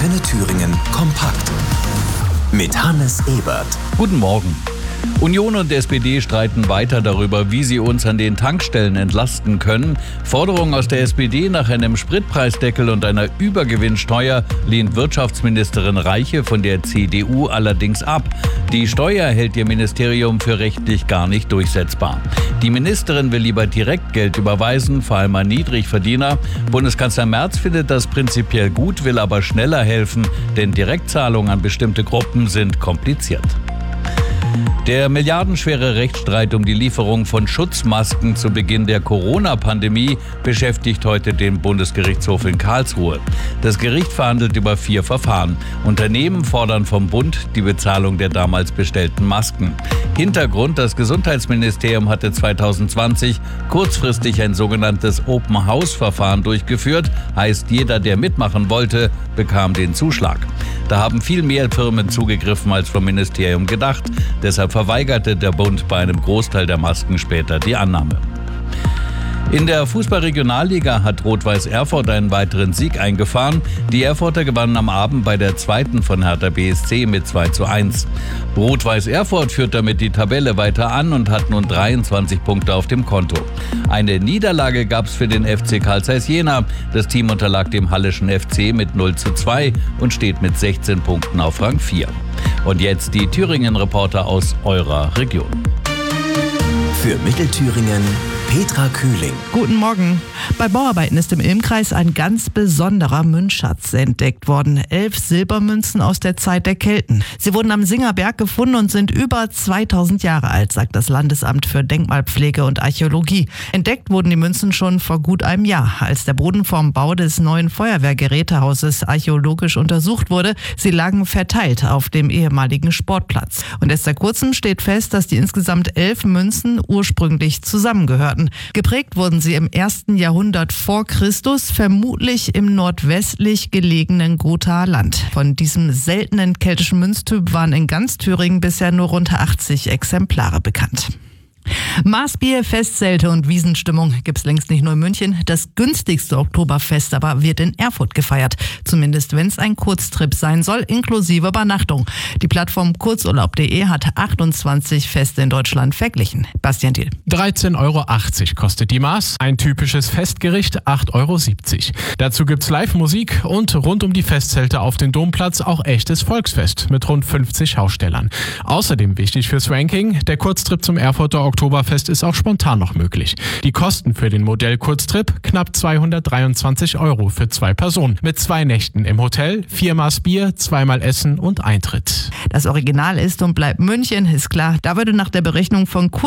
Antenne Thüringen kompakt. Mit Hannes Ebert. Guten Morgen. Union und SPD streiten weiter darüber, wie sie uns an den Tankstellen entlasten können. Forderungen aus der SPD nach einem Spritpreisdeckel und einer Übergewinnsteuer lehnt Wirtschaftsministerin Reiche von der CDU allerdings ab. Die Steuer hält ihr Ministerium für rechtlich gar nicht durchsetzbar. Die Ministerin will lieber Direktgeld überweisen, vor allem an Niedrigverdiener. Bundeskanzler Merz findet das prinzipiell gut, will aber schneller helfen, denn Direktzahlungen an bestimmte Gruppen sind kompliziert. Der milliardenschwere Rechtsstreit um die Lieferung von Schutzmasken zu Beginn der Corona-Pandemie beschäftigt heute den Bundesgerichtshof in Karlsruhe. Das Gericht verhandelt über 4 Verfahren. Unternehmen fordern vom Bund die Bezahlung der damals bestellten Masken. Hintergrund: Das Gesundheitsministerium hatte 2020 kurzfristig ein sogenanntes Open-House-Verfahren durchgeführt. Heißt, jeder, der mitmachen wollte, bekam den Zuschlag. Da haben viel mehr Firmen zugegriffen als vom Ministerium gedacht. Deshalb verweigerte der Bund bei einem Großteil der Masken später die Annahme. In der Fußball-Regionalliga hat Rot-Weiß Erfurt einen weiteren Sieg eingefahren. Die Erfurter gewannen am Abend bei der zweiten von Hertha BSC mit 2:1. Rot-Weiß Erfurt führt damit die Tabelle weiter an und hat nun 23 Punkte auf dem Konto. Eine Niederlage gab es für den FC Carl Zeiss Jena. Das Team unterlag dem Halleschen FC mit 0:2 und steht mit 16 Punkten auf Rang 4. Und jetzt die Thüringen-Reporter aus eurer Region. Für Mittelthüringen Petra Kühling. Guten Morgen. Bei Bauarbeiten ist im Ilmkreis ein ganz besonderer Münzschatz entdeckt worden. 11 Silbermünzen aus der Zeit der Kelten. Sie wurden am Singerberg gefunden und sind über 2000 Jahre alt, sagt das Landesamt für Denkmalpflege und Archäologie. Entdeckt wurden die Münzen schon vor gut einem Jahr, als der Boden vorm Bau des neuen Feuerwehrgerätehauses archäologisch untersucht wurde. Sie lagen verteilt auf dem ehemaligen Sportplatz. Und erst seit kurzem steht fest, dass die insgesamt 11 Münzen ursprünglich zusammengehörten. Geprägt wurden sie im 1. Jahrhundert vor Christus, vermutlich im nordwestlich gelegenen Gothaer Land. Von diesem seltenen keltischen Münztyp waren in ganz Thüringen bisher nur rund 80 Exemplare bekannt. Maßbier, Festzelte und Wiesenstimmung gibt's längst nicht nur in München. Das günstigste Oktoberfest aber wird in Erfurt gefeiert. Zumindest wenn es ein Kurztrip sein soll, inklusive Übernachtung. Die Plattform kurzurlaub.de hat 28 Feste in Deutschland verglichen. Bastian Thiel. 13,80 € kostet die Maß. Ein typisches Festgericht 8,70 €. Dazu gibt's Live-Musik und rund um die Festzelte auf dem Domplatz auch echtes Volksfest mit rund 50 Schaustellern. Außerdem wichtig fürs Ranking: Der Kurztrip zum Erfurter Oktoberfest ist auch spontan noch möglich. Die Kosten für den Modell-Kurztrip: knapp 223 € für 2 Personen. Mit 2 Nächten im Hotel, 4 Maß Bier, 2-mal Essen und Eintritt. Das Original ist und bleibt München, ist klar. Da würde nach der Berechnung von